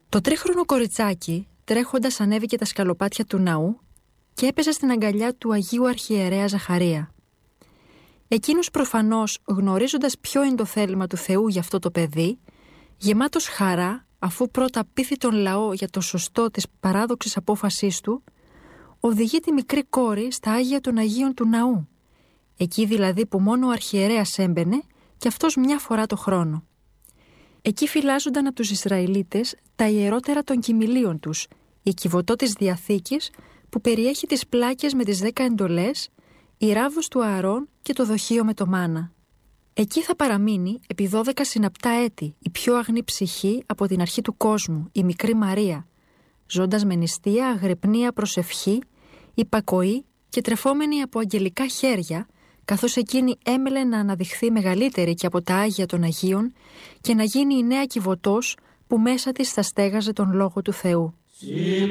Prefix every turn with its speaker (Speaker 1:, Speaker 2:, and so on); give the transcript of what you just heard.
Speaker 1: Το τρίχρονο κοριτσάκι, τρέχοντας, ανέβηκε τα σκαλοπάτια του ναού και έπεσε στην αγκαλιά του Αγίου Αρχιερέα Ζαχαρία. Εκείνος προφανώς, γνωρίζοντας ποιο είναι το θέλημα του Θεού για αυτό το παιδί, γεμάτος χαρά, αφού πρώτα πείθει τον λαό για το σωστό της παράδοξης απόφασής του, οδηγεί τη μικρή κόρη στα Άγια των Αγίων του ναού, εκεί δηλαδή που μόνο ο αρχιερέας έμπαινε και αυτός μια φορά το χρόνο. Εκεί φυλάζονταν από τους Ισραηλίτες τα ιερότερα των κοιμηλίων τους, η κυβωτό της Διαθήκης που περιέχει τις πλάκες με τις 10 εντολές, η ράβδος του Ααρών και το δοχείο με το μάνα. Εκεί θα παραμείνει επί 12 συναπτά έτη η πιο αγνή ψυχή από την αρχή του κόσμου, η μικρή Μαρία, ζώντας με νηστεία, αγρυπνία, προσευχή, υπακοή και τρεφόμενη από αγγελικά χέρια, καθώς εκείνη έμελε να αναδειχθεί μεγαλύτερη και από τα Άγια των Αγίων και να γίνει η νέα κυβωτός που μέσα της θα στέγαζε τον Λόγο του Θεού.